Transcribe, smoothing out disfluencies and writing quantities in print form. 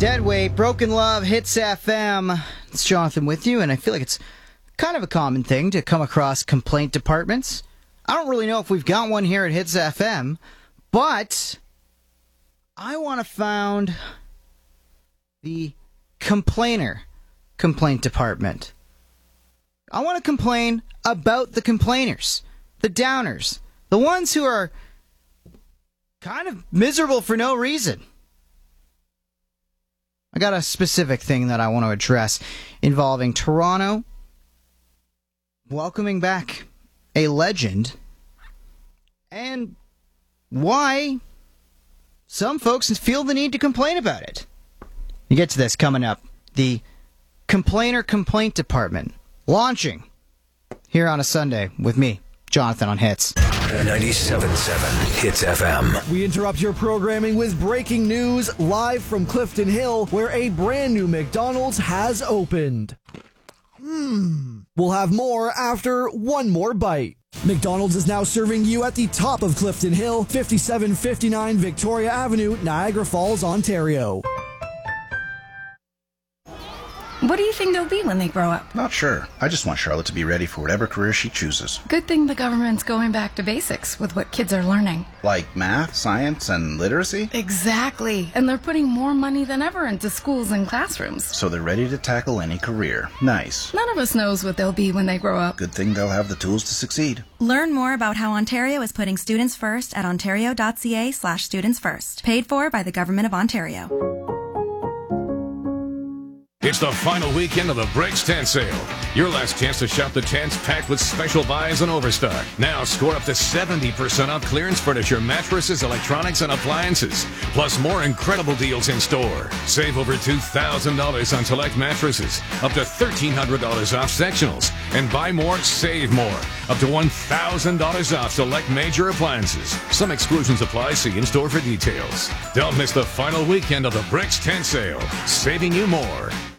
Deadweight, Broken Love, Hits FM. It's Jonathan with you, and I feel like it's kind of a common thing to come across complaint departments. I don't really know if we've got one here at Hits FM, but I want to found the complainer complaint department. I want to complain about the complainers, the downers, the ones who are kind of miserable for no reason. I got a specific thing that I want to address involving Toronto welcoming back a legend and why some folks feel the need to complain about it. You get to this coming up. The Complainer Complaint Department launching here on a Sunday with me, Jonathan, on Hits. 97.7 Hits FM. We interrupt your programming with breaking news live from Clifton Hill, where a brand new McDonald's has opened. We'll have more after one more bite. McDonald's is now serving you at the top of Clifton Hill, 5759 Victoria Avenue, Niagara Falls, Ontario. What do you think they'll be when they grow up? Not sure. I just want Charlotte to be ready for whatever career she chooses. Good thing the government's going back to basics with what kids are learning. Like math, science, and literacy? Exactly. And they're putting more money than ever into schools and classrooms. So they're ready to tackle any career. Nice. None of us knows what they'll be when they grow up. Good thing they'll have the tools to succeed. Learn more about how Ontario is putting students first at ontario.ca/students first. Paid for by the Government of Ontario. It's the final weekend of the Bricks Tent Sale. Your last chance to shop the tents packed with special buys and overstock. Now score up to 70% off clearance furniture, mattresses, electronics, and appliances. Plus more incredible deals in store. Save over $2,000 on select mattresses. Up to $1,300 off sectionals. And buy more, save more. Up to $1,000 off select major appliances. Some exclusions apply. See in store for details. Don't miss the final weekend of the Bricks Tent Sale. Saving you more.